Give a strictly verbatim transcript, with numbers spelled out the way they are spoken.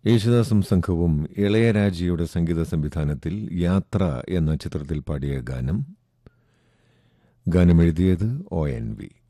യേശുദാസും സംഘവും ഇളയരാജയുടെ സംഗീത സംവിധാനത്തിൽ യാത്ര എന്ന ചിത്രത്തിൽ പാടിയ ഗാനം ഗാനമെഴുതിയത് ഒ എൻ വി.